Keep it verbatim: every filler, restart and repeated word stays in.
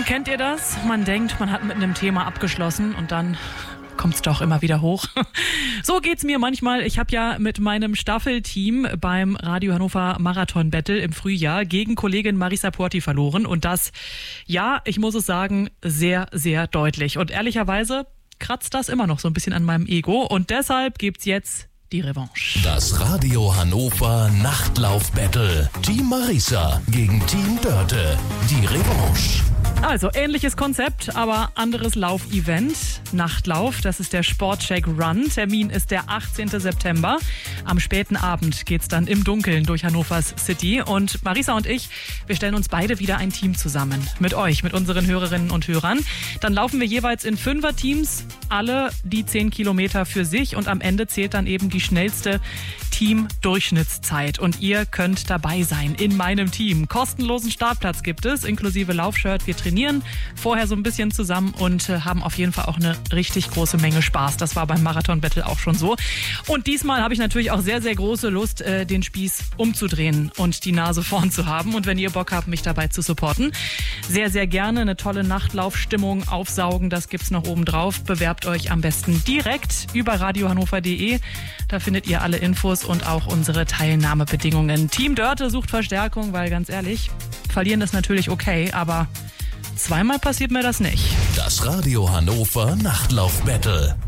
Kennt ihr das? Man denkt, man hat mit einem Thema abgeschlossen und dann kommt es doch immer wieder hoch. So geht's mir manchmal. Ich habe ja mit meinem Staffelteam beim Radio Hannover Marathon Battle im Frühjahr gegen Kollegin Marisa Porti verloren. Und das, ja, ich muss es sagen, sehr, sehr deutlich. Und ehrlicherweise kratzt das immer noch so ein bisschen an meinem Ego. Und deshalb gibt's jetzt die Revanche. Das Radio Hannover Nachtlauf-Battle. Team Marisa gegen Team Dörte. Die Revanche. Also ähnliches Konzept, aber anderes Laufevent. Nachtlauf, das ist der Sportcheck Run. Termin ist der achtzehnten September. Am späten Abend geht's dann im Dunkeln durch Hannovers City. Und Marisa und ich, wir stellen uns beide wieder ein Team zusammen. Mit euch, mit unseren Hörerinnen und Hörern. Dann laufen wir jeweils in Fünferteams, alle die zehn Kilometer für sich. Und am Ende zählt dann eben die schnellste Team-Durchschnittszeit. Und ihr könnt dabei sein in meinem Team. Kostenlosen Startplatz gibt es, inklusive Laufshirt. Wir trainieren vorher so ein bisschen zusammen und äh, haben auf jeden Fall auch eine richtig große Menge Spaß. Das war beim Marathon Battle auch schon so. Und diesmal habe ich natürlich auch sehr, sehr große Lust, äh, den Spieß umzudrehen und die Nase vorn zu haben. Und wenn ihr Bock habt, mich dabei zu supporten, sehr, sehr gerne eine tolle Nachtlaufstimmung aufsaugen. Das gibt's noch oben drauf. Bewerbt euch am besten direkt über radiohannover punkt de. Da findet ihr alle Infos und auch unsere Teilnahmebedingungen. Team Dörte sucht Verstärkung, weil ganz ehrlich, verlieren ist natürlich okay, aber zweimal passiert mir das nicht. Das Radio Hannover Nachtlauf-Battle.